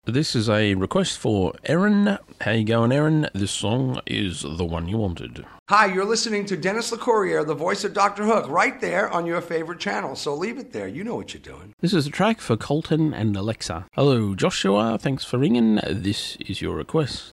This is a request for Erin. How you going, Erin? This song is the one you wanted. Hi, you're listening to Dennis LeCourrier, the voice of Dr. Hook, right there on your favorite channel. So leave it there. You know what you're doing. This is a track for Colton and Alexa. Hello, Joshua. Thanks for ringing. This is your request.